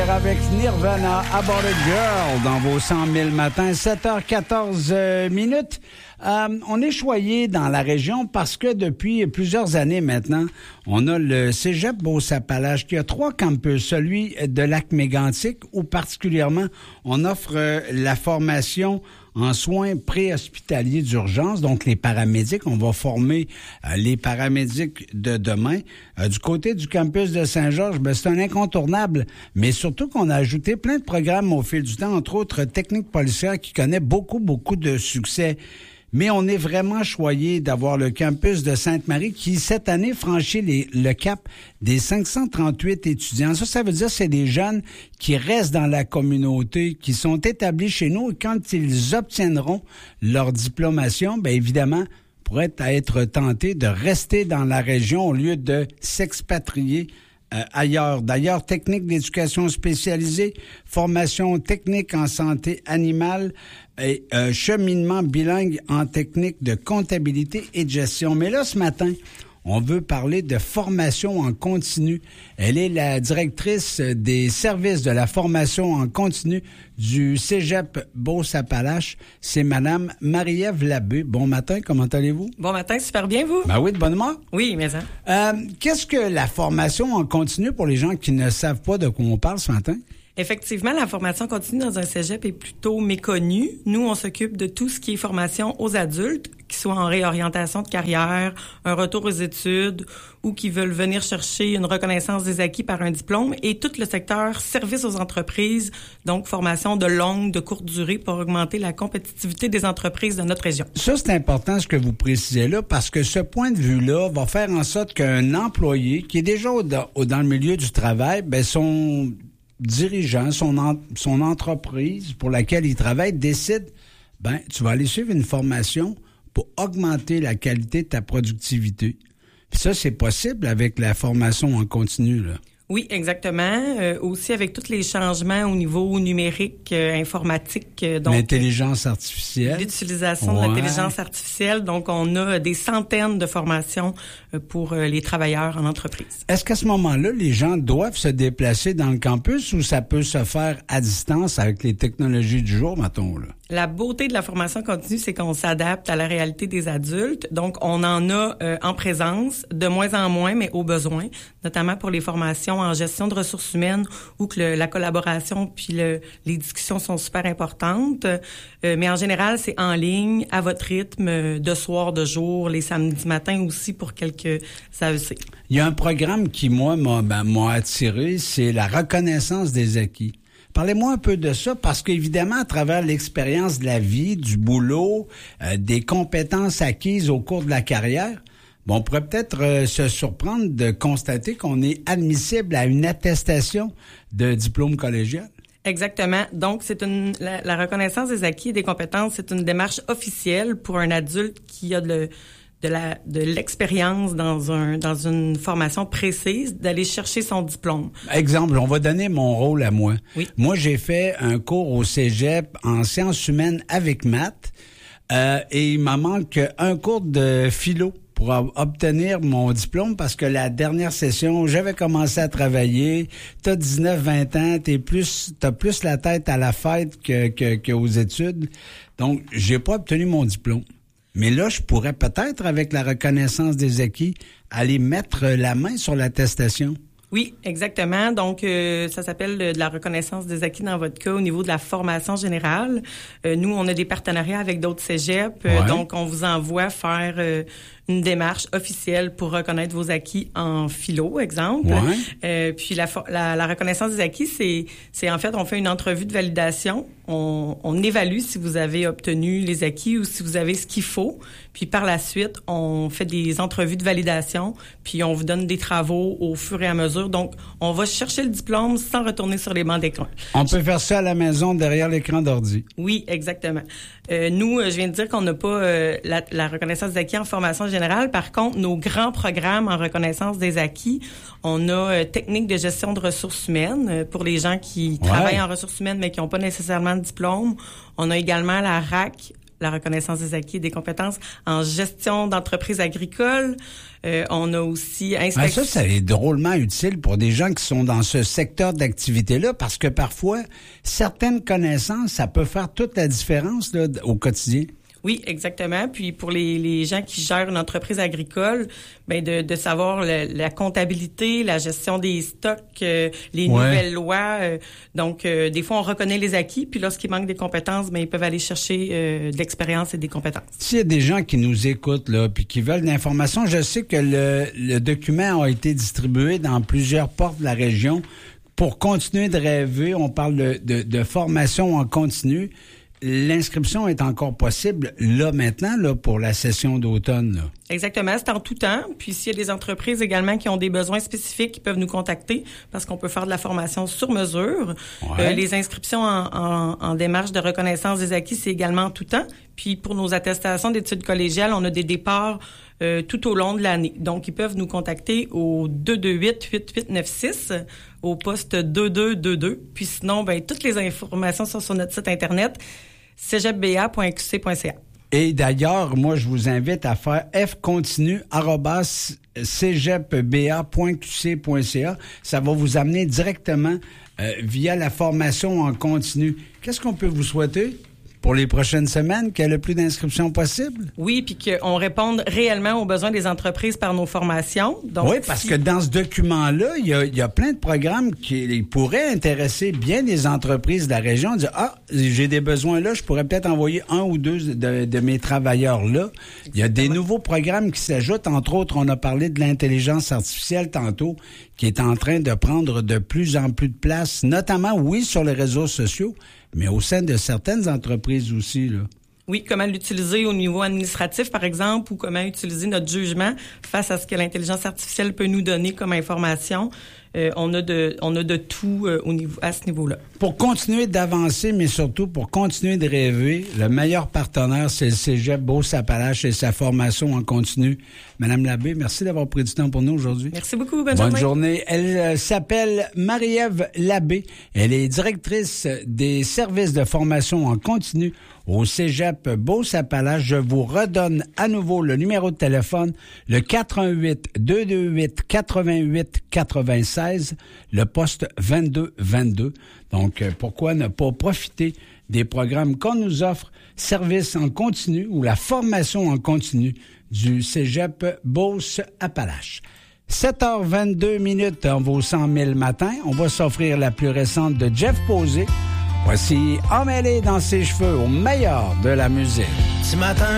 Pierre avec Nirvana, About a Girl, dans vos 100 000 matins, 7h14 minutes. On est choyé dans la région parce que depuis plusieurs années maintenant, on a le Cégep Beauce-Appalaches qui a 3 campus, celui de Lac-Mégantic où particulièrement on offre la formation en soins préhospitaliers d'urgence, donc les paramédics. On va former les paramédics de demain. Du côté du campus de Saint-Georges, c'est un incontournable, mais surtout qu'on a ajouté plein de programmes au fil du temps, entre autres technique policière qui connaît beaucoup de succès. Mais on est vraiment choyé d'avoir le campus de Sainte-Marie qui, cette année, franchit le cap des 538 étudiants. Ça veut dire que c'est des jeunes qui restent dans la communauté, qui sont établis chez nous. Et quand ils obtiendront leur diplomation, évidemment, pourraient être tentés de rester dans la région au lieu de s'expatrier ailleurs. D'ailleurs, technique d'éducation spécialisée, formation technique en santé animale et cheminement bilingue en technique de comptabilité et de gestion. Mais là, ce matin, on veut parler de formation en continu. Elle est la directrice des services de la formation en continu du Cégep Beauce-Appalaches. C'est Madame Marie-Ève Labbé. Bon matin, comment allez-vous? Bon matin, super bien, vous? Ben oui, de bonne humeur. Oui, mais ça. Qu'est-ce que la formation en continu pour les gens qui ne savent pas de quoi on parle ce matin? Effectivement, la formation continue dans un cégep est plutôt méconnue. Nous, on s'occupe de tout ce qui est formation aux adultes, qui soient en réorientation de carrière, un retour aux études ou qui veulent venir chercher une reconnaissance des acquis par un diplôme, et tout le secteur service aux entreprises, donc formation de longue, de courte durée pour augmenter la compétitivité des entreprises de notre région. Ça, c'est important ce que vous précisez là, parce que ce point de vue-là va faire en sorte qu'un employé qui est déjà dans le milieu du travail, son dirigeant, son entreprise pour laquelle il travaille décide, tu vas aller suivre une formation pour augmenter la qualité de ta productivité. Puis ça, c'est possible avec la formation en continu, là. Oui, exactement. Aussi avec tous les changements au niveau numérique, informatique. Donc l'intelligence artificielle. L'utilisation de l'intelligence artificielle. Donc, on a des centaines de formations pour les travailleurs en entreprise. Est-ce qu'à ce moment-là, les gens doivent se déplacer dans le campus ou ça peut se faire à distance avec les technologies du jour, mettons, là? La beauté de la formation continue, c'est qu'on s'adapte à la réalité des adultes. Donc, on en a en présence, de moins en moins, mais au besoin, notamment pour les formations en gestion de ressources humaines où que la collaboration puis les discussions sont super importantes. Mais en général, c'est en ligne, à votre rythme, de soir, de jour, les samedis matins aussi pour quelques AEC. Il y a un programme qui, moi, m'a attiré, c'est la reconnaissance des acquis. Parlez-moi un peu de ça, parce qu'évidemment, à travers l'expérience de la vie, du boulot, des compétences acquises au cours de la carrière, on pourrait peut-être se surprendre de constater qu'on est admissible à une attestation de diplôme collégial. Exactement. Donc, c'est la reconnaissance des acquis et des compétences, c'est une démarche officielle pour un adulte qui a de l'expérience dans une formation précise, d'aller chercher son diplôme. Exemple, on va donner mon rôle à moi. Oui. Moi, j'ai fait un cours au Cégep en sciences humaines avec maths et il m'en manque un cours de philo pour obtenir mon diplôme parce que la dernière session, j'avais commencé à travailler. T'as 19-20 ans, t'as plus la tête à la fête qu'aux études. Donc, j'ai pas obtenu mon diplôme. Mais là, je pourrais peut-être, avec la reconnaissance des acquis, aller mettre la main sur l'attestation. Oui, exactement. Donc, ça s'appelle de la reconnaissance des acquis dans votre cas au niveau de la formation générale. Nous, on a des partenariats avec d'autres cégeps. Donc, on vous envoie faire une démarche officielle pour reconnaître vos acquis en philo, exemple. Puis la reconnaissance des acquis, c'est en fait, on fait une entrevue de validation. On évalue si vous avez obtenu les acquis ou si vous avez ce qu'il faut. Puis par la suite, on fait des entrevues de validation, puis on vous donne des travaux au fur et à mesure. Donc, on va chercher le diplôme sans retourner sur les bancs d'écran. On peut faire ça à la maison derrière l'écran d'ordi. Oui, exactement. Nous, je viens de dire qu'on n'a pas la reconnaissance des acquis en formation générale. Par contre, nos grands programmes en reconnaissance des acquis, on a technique de gestion de ressources humaines pour les gens qui travaillent en ressources humaines mais qui n'ont pas nécessairement de diplôme. On a également la RAC, la reconnaissance des acquis et des compétences en gestion d'entreprises agricoles. On a aussi inspection. Ça est drôlement utile pour des gens qui sont dans ce secteur d'activité-là, parce que parfois, certaines connaissances, ça peut faire toute la différence là, au quotidien. Oui, exactement. Puis pour les gens qui gèrent une entreprise agricole, ben de savoir la comptabilité, la gestion des stocks, les nouvelles lois. Donc, des fois, on reconnaît les acquis. Puis lorsqu'il manque des compétences, ben ils peuvent aller chercher de l'expérience et des compétences. S'il y a des gens qui nous écoutent là, puis qui veulent de l'information, je sais que le document a été distribué dans plusieurs portes de la région. Pour continuer de rêver, on parle de formation en continu. L'inscription est encore possible là maintenant là pour la session d'automne là. Exactement, c'est en tout temps. Puis s'il y a des entreprises également qui ont des besoins spécifiques, qui peuvent nous contacter parce qu'on peut faire de la formation sur mesure. Ouais. Les inscriptions en démarche de reconnaissance des acquis, c'est également en tout temps. Puis pour nos attestations d'études collégiales, on a des départs tout au long de l'année. Donc ils peuvent nous contacter au 228-8896 au poste 2222. Puis sinon, ben toutes les informations sont sur notre site internet cégepba.qc.ca. Et d'ailleurs, moi, je vous invite à faire fcontinue@cégepba.qc.ca. Ça va vous amener directement via la formation en continu. Qu'est-ce qu'on peut vous souhaiter pour les prochaines semaines, qu'il y ait le plus d'inscriptions possible? Oui, puis qu'on réponde réellement aux besoins des entreprises par nos formations. Donc, oui, parce que dans ce document-là, il y a plein de programmes qui pourraient intéresser bien des entreprises de la région. Dire, j'ai des besoins là, je pourrais peut-être envoyer un ou deux de mes travailleurs là. Il y a des nouveaux programmes qui s'ajoutent. Entre autres, on a parlé de l'intelligence artificielle tantôt, qui est en train de prendre de plus en plus de place, notamment, oui, sur les réseaux sociaux, mais au sein de certaines entreprises aussi, là. Oui, comment l'utiliser au niveau administratif, par exemple, ou comment utiliser notre jugement face à ce que l'intelligence artificielle peut nous donner comme information. On a de tout à ce niveau-là. Pour continuer d'avancer, mais surtout pour continuer de rêver, le meilleur partenaire, c'est le Cégep Beauce-Appalaches et sa formation en continu. Madame Labbé, merci d'avoir pris du temps pour nous aujourd'hui. Merci beaucoup. Bonne journée. Elle s'appelle Marie-Ève Labbé. Elle est directrice des services de formation en continu au Cégep Beauce-Appalaches. Je vous redonne à nouveau le numéro de téléphone, le 418-228-88-96, le poste 2222. Donc, pourquoi ne pas profiter des programmes qu'on nous offre, service en continu ou la formation en continu du Cégep Beauce-Appalaches. 7h22 en vos 100 000 matins. On va s'offrir la plus récente de Jeff Posey. Voici Emmêlé dans ses cheveux au meilleur de la musique. Ce matin,